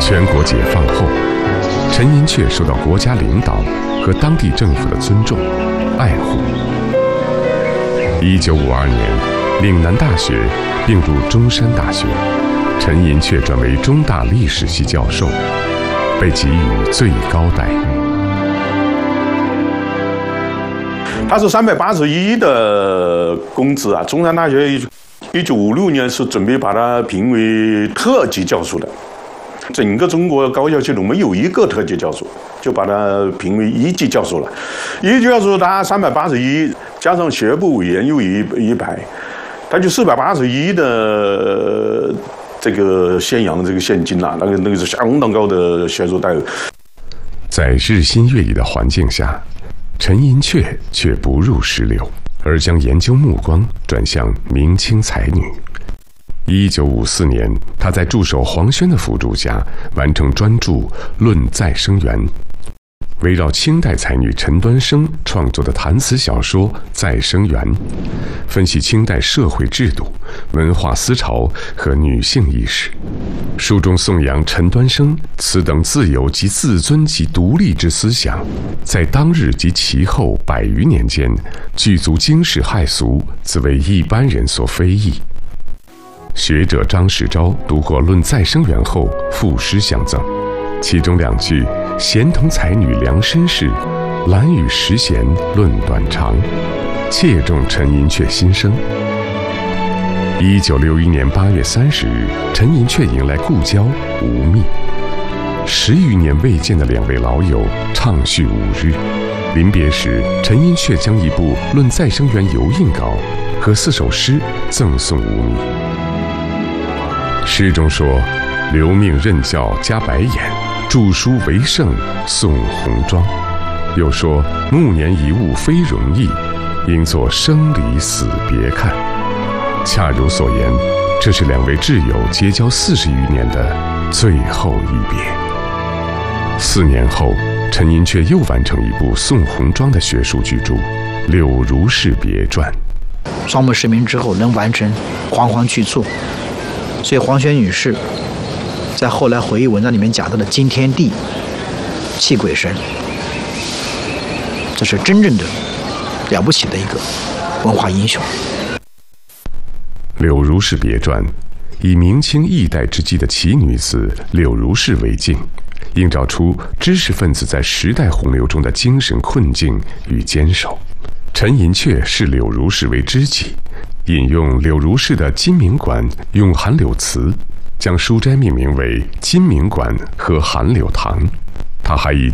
全国解放后，陈寅恪受到国家领导和当地政府的尊重、爱护。1952年，岭南大学并入中山大学，陈寅恪转为中大历史系教授，被给予最高待遇。 他是381的工资啊！中山大学1956年是准备把他评为特级教授的。整个中国高校系统没有一个特级教授，就把他评为1级教授了。1级教授他381，加上学部委员又100，他就481的这个宣扬这个现金了，那个是相当高的学术待遇。 在日新月异的环境下，陈寅恪却不入时流，而将研究目光转向明清才女。1954年，他在助手黄轩的辅助下，完成专著《论再生缘》，围绕清代才女陈端生创作的谈词小说《再生缘》，分析清代社会制度、文化思潮和女性意识。书中颂扬陈端生此等自由及自尊及独立之思想，在当日及其后100余年间，具足惊世骇俗，自为一般人所非议。学者张世钊读过《论再生缘》后，赋诗相赠，其中2句“贤同才女量身世，懒与时贤论短长”，切中陈寅恪心声。1961年8月30日，陈寅恪迎来故交吴宓，10余年未见的2位老友畅叙5日。临别时，陈寅恪将一部《论再生缘》油印稿和4首诗赠送吴宓。诗中说：“留命任教加白眼，著书为圣送红妆。”又说：“暮年一物非容易，应作生离死别看。”恰如所言，这是2位挚友结交40余年的最后一别。4年后，陈寅恪又完成一部送红妆的学术巨著《柳如是别传》。 双目失明之后能完成煌煌去处，所以黄轩女士在后来回忆文章里面讲到的惊天地、泣鬼神，这是真正的了不起的一个文化英雄。 《柳如是别传》以明清易代之际的奇女子柳如是为镜，映照出知识分子在时代洪流中的精神困境与坚守。陈寅恪视柳如是为知己，引用柳如是的金明馆咏寒柳词，将书斋命名为金明馆和寒柳堂。他还以